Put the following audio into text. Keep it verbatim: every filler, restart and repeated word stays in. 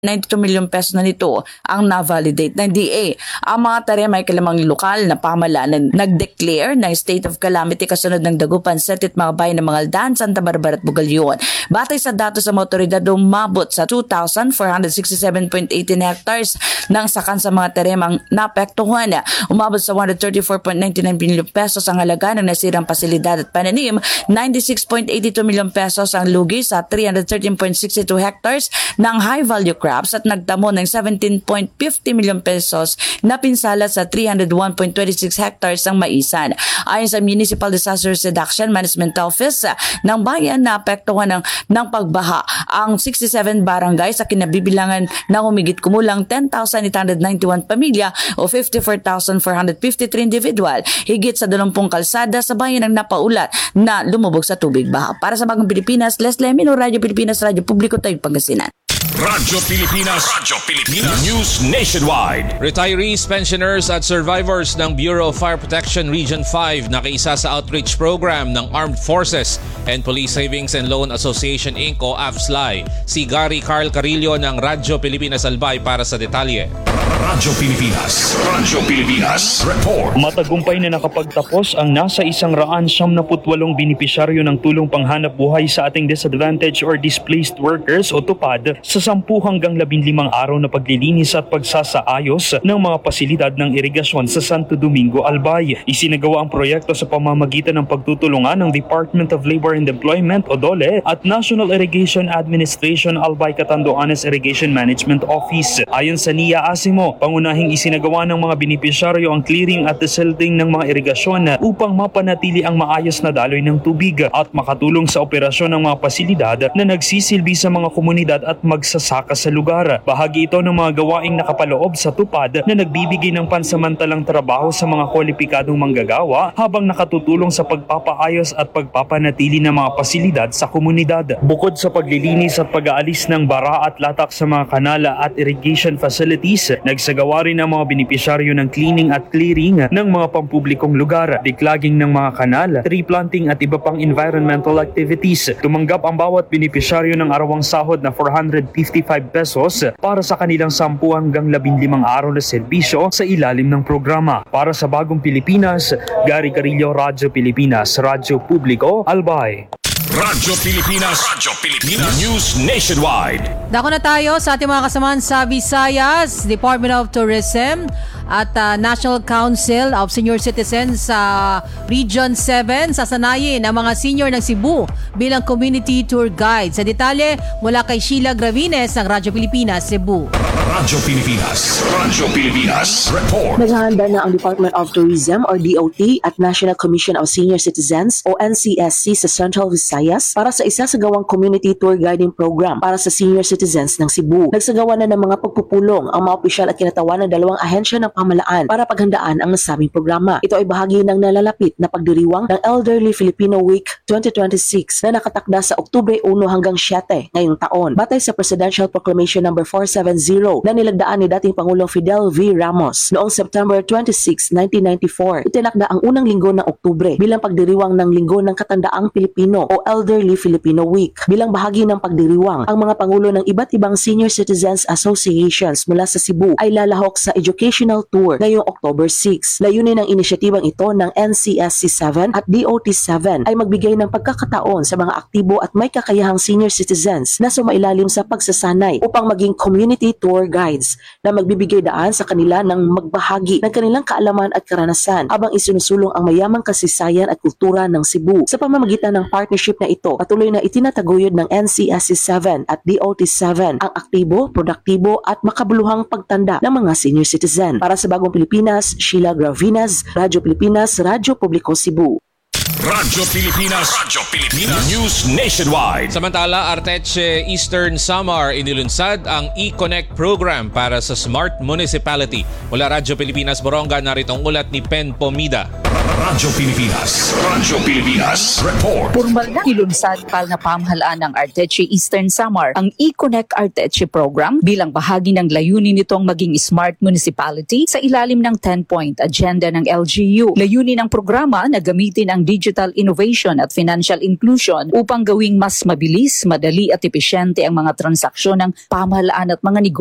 ninety-two milyon pesos na nito ang na-validate ng D A. Ang mga tarema ay kalamang lokal na pamahalaan na nag-declare ng state of calamity kasunod ng Dagupan, Setit, mga bayan ng Mangaldan, Santa Barbara at Bugalyon. Batay sa datos sa mga otoridad, umabot sa two thousand four hundred sixty-seven point one eight hectares ng sakan sa mga taremang naapektuhan. Umabot sa one hundred thirty-four point nine nine bilyon pesos ang halaga ng nasirang pasilidad at pananim, ninety-six point eight two milyon pesos ang lugi sa three hundred thirteen point six two hectares ng high-value crops at nagtamo ng seventeen point five zero milyon pesos na pinsala sa three hundred one point two six hectares ng maisan. Ayon sa Municipal Disaster Reduction Management Office ng bayan, na apektuhan ng, ng pagbaha ang sixty-seven barangay sa kinabibilangan na humigit kumulang ten thousand eight hundred ninety-one pamilya o fifty-four thousand four hundred fifty-three individual. Higit sa dalawampung kalsada sa bayan ang napaulat na lumubog sa tubig baha. Para sa Bagong Pilipinas, Leslie Amino, Radyo Pilipinas, Radyo Publiko, Tayog, Pangasinan. Radyo Pilipinas, Radyo Pilipinas, News Nationwide. Retirees, pensioners at survivors ng Bureau of Fire Protection Region five nakiisa sa outreach program ng Armed Forces and Police Savings and Loan Association Incorporated o A F S L I. Si Gary Carl Carillo ng Radyo Pilipinas Albay para sa detalye. Radyo Pilipinas, Radyo Pilipinas, report. Matagumpay na nakapagtapos ang nasa isang raan siyam na putwalong binipisyaryo ng tulong panghanap buhay sa ating disadvantaged or displaced workers o TUPAD sa sampu hanggang labing limang araw na paglilinis at pagsasaayos ng mga pasilidad ng irigasyon sa Santo Domingo, Albay. Isinagawa ang proyekto sa pamamagitan ng pagtutulungan ng Department of Labor and Employment o DOLE at National Irrigation Administration Albay Catanduanes Irrigation Management Office. Ayon sa N I A Asimo, pangunahing isinagawa ng mga binipisyaryo ang clearing at desilting ng mga irigasyon upang mapanatili ang maayos na daloy ng tubig at makatulong sa operasyon ng mga pasilidad na nagsisilbi sa mga komunidad at magsasaka sa lugar. Bahagi ito ng mga gawaing nakapaloob sa TUPAD na nagbibigay ng pansamantalang trabaho sa mga kwalipikadong manggagawa habang nakatutulong sa pagpapaayos at pagpapanatili ng mga pasilidad sa komunidad. Bukod sa paglilinis at pag-aalis ng bara at latak sa mga kanala at irrigation facilities, nagsagawa rin ang mga binipisyaryo ng cleaning at clearing ng mga pampublikong lugar, declogging ng mga kanal, tree planting at iba pang environmental activities. Tumanggap ang bawat binipisyaryo ng arawang sahod na four hundred fifty-five pesos para sa kanilang sampu hanggang labing limang araw na serbisyo sa ilalim ng programa. Para sa Bagong Pilipinas, Gary Carillo, Radyo Pilipinas, Radyo Publiko, Albay. Radyo Pilipinas, Radyo Pilipinas, News Nationwide. Dako na tayo sa ating mga kasamahan sa Visayas, Department of Tourism at uh, National Council of Senior Citizens sa uh, Region seven sasanayin ang mga senior ng Cebu bilang community tour guide. Sa detalye mula kay Sheila Gravines ng Radyo Pilipinas, Cebu. Radyo Pilipinas, Radyo Pilipinas, report. Naghahanda na ang Department of Tourism or D O T at National Commission of Senior Citizens o N C S C sa Central Visayas para sa isasagawang community tour guiding program para sa senior citizens ng Cebu. Nagsagawa na ng mga pagpupulong ang mga opisyal at kinatawan ng dalawang ahensya ng pamahalaan para paghandaan ang nasabing programa. Ito ay bahagi ng nalalapit na pagdiriwang ng Elderly Filipino Week twenty twenty-six na nakatakda sa Oktubre one hanggang siyete ngayong taon. Batay sa Presidential Proclamation number four seventy na nilagdaan ni dating Pangulong Fidel V. Ramos noong September twenty-sixth, nineteen ninety-four. Itinakda ang unang linggo ng Oktubre bilang pagdiriwang ng Linggo ng Katandaang Pilipino o Elderly Filipino Week. Bilang bahagi ng pagdiriwang, ang mga pangulo ng iba't ibang senior citizens associations mula sa Cebu ay lalahok sa educational tour ngayong October sixth. Layunin ng inisyatibang ito ng N C S C seven at D O T seven ay magbigay ng pagkakataon sa mga aktibo at may kakayahang senior citizens na sumailalim sa pagsasanay upang maging community tour guides na magbibigay daan sa kanila ng magbahagi ng kanilang kaalaman at karanasan habang isinusulong ang mayamang kasaysayan at kultura ng Cebu. Sa pamamagitan ng partnership na ito, patuloy na itinataguyod ng N C S C seven at D O T seven ang aktibo, produktibo at makabuluhang pagtanda ng mga senior citizen. Para sa Bagong Pilipinas, Sheila Gravines, Radyo Pilipinas, Radyo Publiko, Cebu. Radyo Pilipinas, Radyo Pilipinas, News Nationwide. Samantala, Arteche Eastern Samar inilunsad ang e-Connect program para sa Smart Municipality. Mula Radyo Pilipinas, Boronga, narito ang ulat ni Pen Pomida. Radyo Pilipinas. Radyo Pilipinas. Report. Formal na ilunsad pal na pamahalaan ng Arteche Eastern Samar ang e-Connect Arteche program bilang bahagi ng layunin nitong maging smart municipality sa ilalim ng ten-point agenda ng L G U. Layunin ng programa na gamitin ang digital innovation at financial inclusion upang gawing mas mabilis, madali at epesyente ang mga transaksyon ng pamahalaan at mga negosyo